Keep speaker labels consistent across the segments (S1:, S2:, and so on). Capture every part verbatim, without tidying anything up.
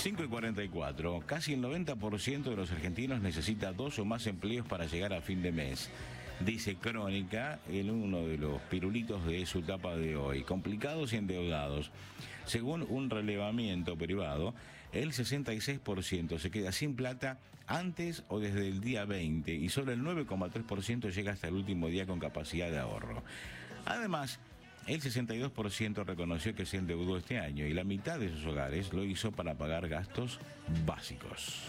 S1: cinco y cuarenta y cuatro. Casi el noventa por ciento de los argentinos necesita dos o más empleos para llegar a fin de mes. Dice Crónica en uno de los pirulitos de su tapa de hoy. Complicados y endeudados. Según un relevamiento privado, el sesenta y seis por ciento se queda sin plata antes o desde el día veinte y solo el nueve coma tres por ciento llega hasta el último día con capacidad de ahorro. Además, el sesenta y dos por ciento reconoció que se endeudó este año y la mitad de sus hogares lo hizo para pagar gastos básicos.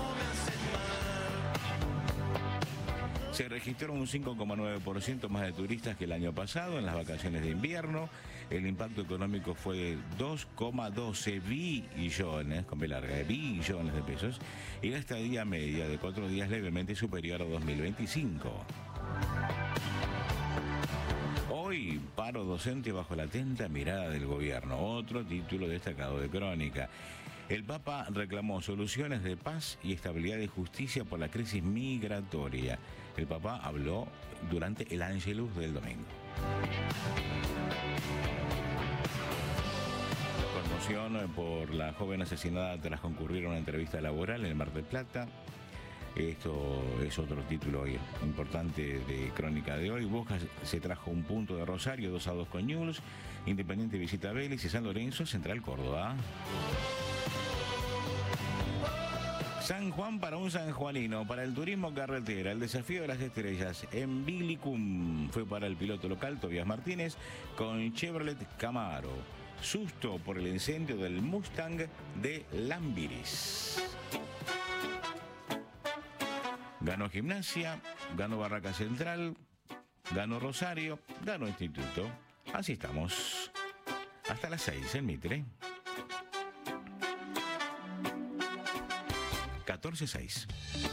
S1: Se registró un cinco coma nueve por ciento más de turistas que el año pasado en las vacaciones de invierno. El impacto económico fue de dos coma doce billones, con B larga, de billones de pesos, y la estadía media de cuatro días levemente superior a dos mil veinticinco. Hoy, paro docente bajo la atenta mirada del gobierno. Otro título destacado de Crónica. El Papa reclamó soluciones de paz y estabilidad y justicia por la crisis migratoria. El Papa habló durante el Ángelus del domingo. Conmoción por la joven asesinada tras concurrir a una entrevista laboral en el Mar del Plata. Esto es otro título importante de Crónica de hoy. Boca se trajo un punto de Rosario, dos a dos con Newell's. Independiente visita a Vélez y San Lorenzo, Central Córdoba. San Juan para un sanjuanino, para el turismo carretera, el desafío de las estrellas en Vilicum fue para el piloto local Tobias Martínez con Chevrolet Camaro. Susto por el incendio del Mustang de Lambiris. Ganó Gimnasia, ganó Barraca Central, ganó Rosario, ganó Instituto. Así estamos. Hasta las seis en Mitre. catorce seis.